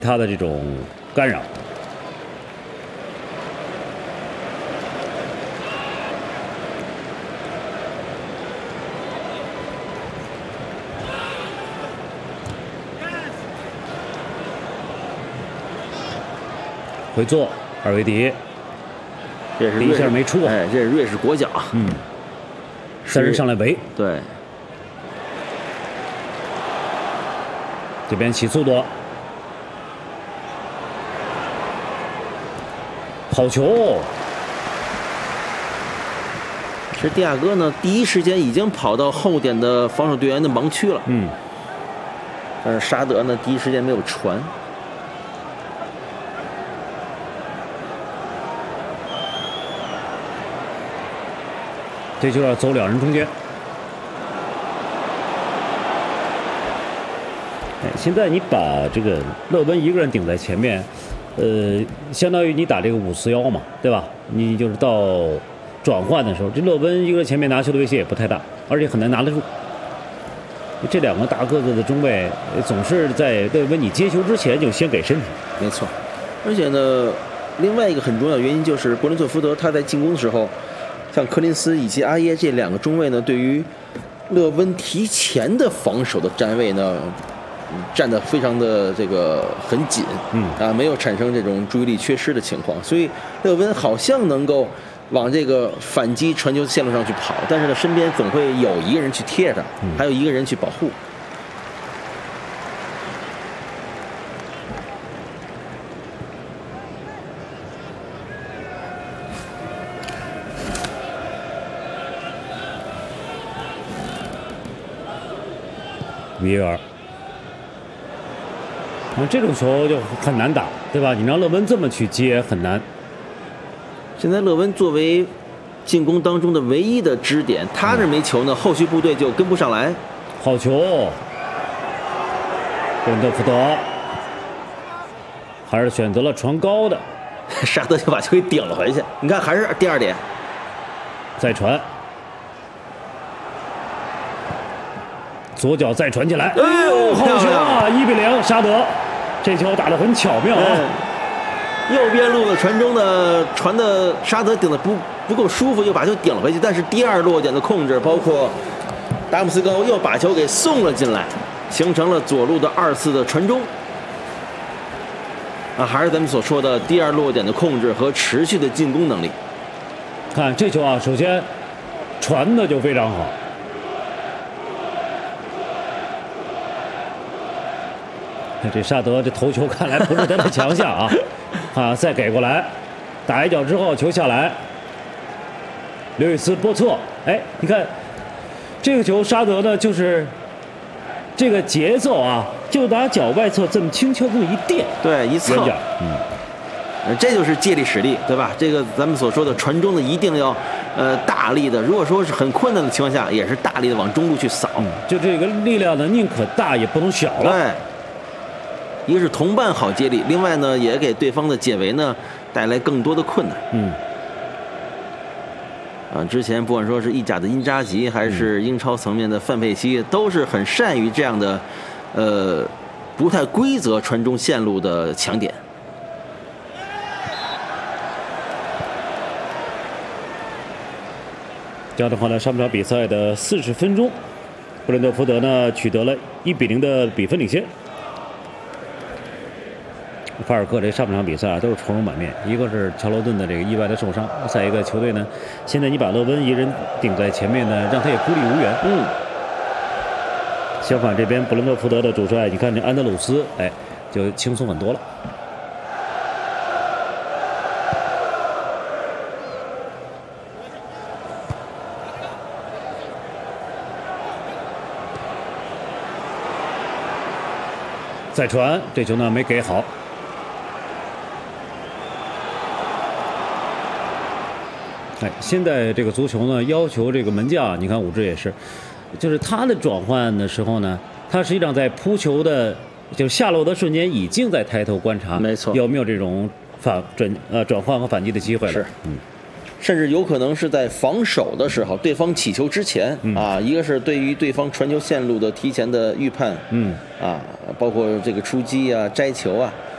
他的这种干扰。回做2维迪， 这是第一下没出， 哎，这是瑞士国脚， 3人上来围， 对， 这边起速度，好球！ 其实蒂亚戈呢，第一时间已经跑到后点的防守队员的盲区了，但是沙德呢，第一时间没有传。 这就要走2人中间。哎，现在你把这个勒温一个人顶在前面，相当于你打这个5-4-1嘛，对吧？你就是到转换的时候，这勒温一个人前面拿球的威胁也不太大，而且很难拿得住。这2个大个子的中卫总是在勒温你接球之前就先给身体。 没错，而且呢，另外一个很重要的原因就是伯伦特福德他在进攻的时候。像柯林斯以及阿耶这2个中卫呢，对于勒温提前的防守的站位呢，站得非常的很紧，没有产生这种注意力缺失的情况，所以勒温好像能够往这个反击传球线路上去跑，但是呢，身边总会有一个人去贴着，还有一个人去保护。 米尔，这种球就很难打，对吧？你让勒温这么去接很难。 现在勒温作为进攻当中的唯一的支点，他这没球呢，后续部队就跟不上来。 好球，伯伦特福德还是选择了传高的， 沙德就把球给顶了回去。你看，还是第2点， 再传。左脚再传起来， 哎呦， 好球啊！1-0，沙德，这球打得很巧妙啊。 右边路的传中呢，传的沙德顶的不够舒服，又把球顶了回去。但是第2落点的控制，包括达姆斯高又把球给送了进来，形成了左路的2次的传中。还是咱们所说的第2落点的控制和持续的进攻能力。 看这球啊，首先传的就非常好。这沙德这头球看来不是他的强项啊，再给过来，打一脚之后球下来，刘易斯波特，哎，你看这个球沙德呢就是这个节奏啊，就拿脚外侧这么轻巧这么一垫， 对，一蹭，这就是借力使力，对吧？这个咱们所说的传中的一定要大力的，如果说是很困难的情况下，也是大力的往中路去扫， 就这个力量呢，宁可大也不能小了。 对。一个是同伴好接力，另外呢，也给对方的解围呢带来更多的困难。之前不管说是意甲的因扎吉，还是英超层面的范佩西，都是很善于这样的不太规则传中线路的强点。 这样的话呢，上半场比赛的40分钟，布伦特福德呢取得了1-0的比分领先。法尔克这上半场比赛都是愁容满面，一个是乔罗顿的这个意外的受伤，再一个球队呢，现在你把勒温一人顶在前面呢，让他也孤立无援。相反，这边布伦特福德的主帅，你看这安德鲁斯，哎，就轻松很多了。再传，这球呢没给好。现在这个足球呢，要求这个门将，你看武志也是，就是他的转换的时候呢，他实际上在扑球的就下落的瞬间，已经在抬头观察， 没错， 有没有这种转换和反击的机会了？ 是，甚至有可能是在防守的时候，对方起球之前一个是对于对方传球线路的提前的预判，包括这个出击啊、摘球啊，